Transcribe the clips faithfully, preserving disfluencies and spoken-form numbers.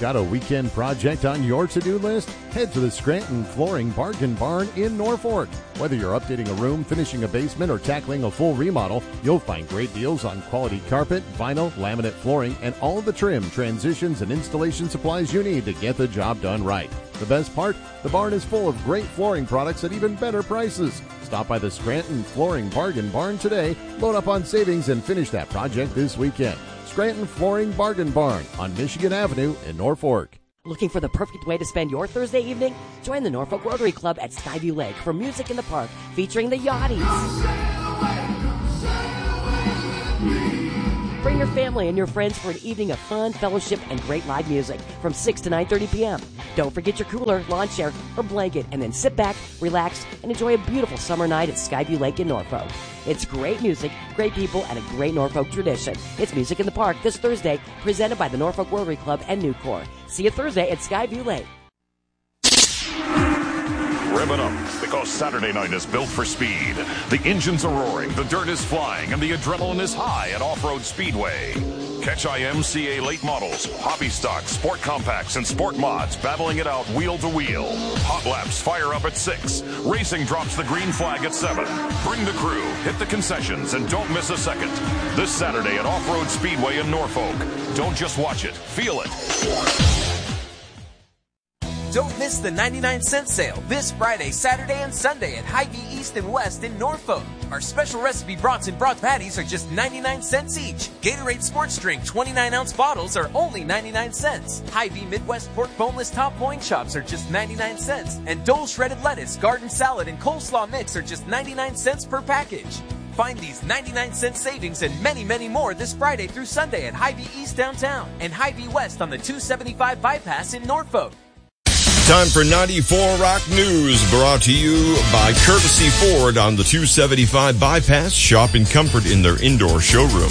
Got a weekend project on your to-do list? Head to the Scranton Flooring Bargain Barn in Norfolk. Whether you're updating a room, finishing a basement, or tackling a full remodel, you'll find great deals on quality carpet, vinyl, laminate flooring, and all the trim, transitions, and installation supplies you need to get the job done right. The best part? The barn is full of great flooring products at even better prices. Stop by the Scranton Flooring Bargain Barn today, load up on savings, and finish that project this weekend. Scranton Flooring Bargain Barn on Michigan Avenue in Norfolk. Looking for the perfect way to spend your Thursday evening? Join the Norfolk Rotary Club at Skyview Lake for music in the park featuring the Yachties. Bring your family and your friends for an evening of fun, fellowship, and great live music from six to nine thirty p.m. Don't forget your cooler, lawn chair, or blanket, and then sit back, relax, and enjoy a beautiful summer night at Skyview Lake in Norfolk. It's great music, great people, and a great Norfolk tradition. It's Music in the Park this Thursday, presented by the Norfolk Rotary Club and Nucor. See you Thursday at Skyview Lake. Rev it up, because Saturday night is built for speed. The engines are roaring, the dirt is flying, and the adrenaline is high at Off-Road Speedway. Catch I M C A late models, hobby stock, sport compacts, and sport mods battling it out wheel to wheel. Hot laps fire up at six. Racing drops the green flag at seven. Bring the crew, hit the concessions, and don't miss a second. This Saturday at Off-Road Speedway in Norfolk. Don't just watch it, feel it. Don't miss the ninety-nine cent sale this Friday, Saturday, and Sunday at Hy-Vee East and West in Norfolk. Our special recipe brats and broth patties are just ninety-nine cents each. Gatorade Sports Drink twenty-nine ounce bottles are only ninety-nine cents. Hy-Vee Midwest Pork Boneless Top Loin Chops are just ninety-nine cents. And Dole Shredded Lettuce, Garden Salad, and Coleslaw Mix are just ninety-nine cents per package. Find these ninety-nine cent savings and many, many more this Friday through Sunday at Hy-Vee East downtown and Hy-Vee West on the two seventy-five bypass in Norfolk. Time for ninety-four Rock News, brought to you by Courtesy Ford on the two seventy-five bypass. Shop in comfort in their indoor showroom.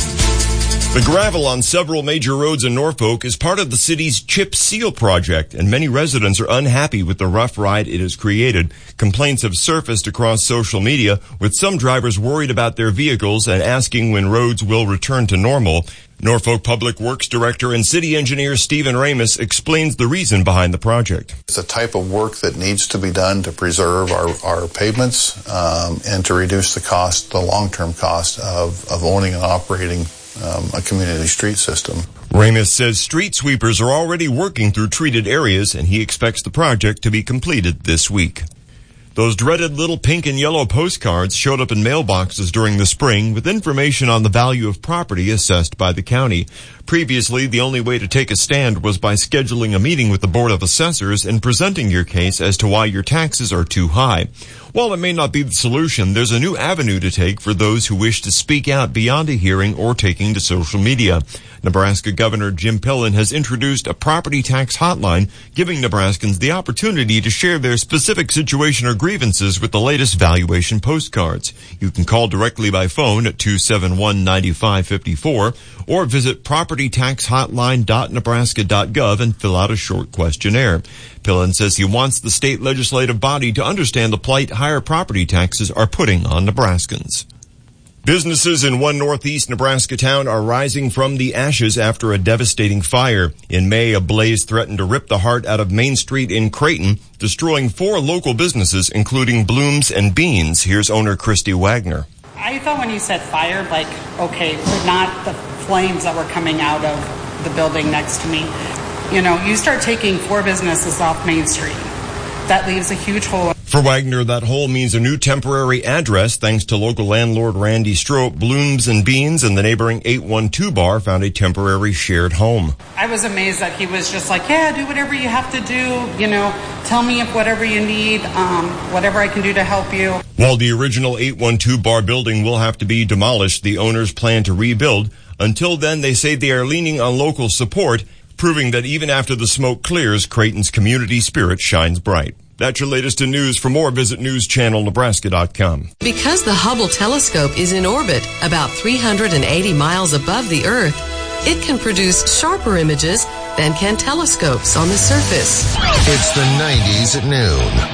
The gravel on several major roads in Norfolk is part of the city's chip seal project, and many residents are unhappy with the rough ride it has created. Complaints have surfaced across social media, with some drivers worried about their vehicles and asking when roads will return to normal. Norfolk Public Works Director and City Engineer Stephen Ramus explains the reason behind the project. It's a type of work that needs to be done to preserve our, our pavements um, and to reduce the cost, the long-term cost of, of owning and operating um, a community street system. Ramus says street sweepers are already working through treated areas, and he expects the project to be completed this week. Those dreaded little pink and yellow postcards showed up in mailboxes during the spring with information on the value of property assessed by the county. Previously, the only way to take a stand was by scheduling a meeting with the Board of Assessors and presenting your case as to why your taxes are too high. While it may not be the solution, there's a new avenue to take for those who wish to speak out beyond a hearing or taking to social media. Nebraska Governor Jim Pillen has introduced a property tax hotline, giving Nebraskans the opportunity to share their specific situation or grievances with the latest valuation postcards. You can call directly by phone at two seven one, nine five five four or visit property tax hotline dot nebraska dot gov and fill out a short questionnaire. Pillen says he wants the state legislative body to understand the plight higher property taxes are putting on Nebraskans. Businesses in one northeast Nebraska town are rising from the ashes after a devastating fire. In May, a blaze threatened to rip the heart out of Main Street in Creighton, destroying four local businesses, including Blooms and Beans. Here's owner Christy Wagner. I thought when you said fire, like, okay, not the flames that were coming out of the building next to me. You know, you start taking four businesses off Main Street. That leaves a huge hole. For Wagner, that hole means a new temporary address. Thanks to local landlord Randy Strope, Blooms and Beans and the neighboring eight one two bar found a temporary shared home. I was amazed that he was just like, yeah, do whatever you have to do. You know, tell me if whatever you need, um, whatever I can do to help you. While the original eight one two bar building will have to be demolished, the owners plan to rebuild. Until then, they say they are leaning on local support, proving that even after the smoke clears, Creighton's community spirit shines bright. That's your latest in news. For more, visit news channel nebraska dot com. Because the Hubble telescope is in orbit about three hundred eighty miles above the Earth, it can produce sharper images than can telescopes on the surface. It's the nineties at noon.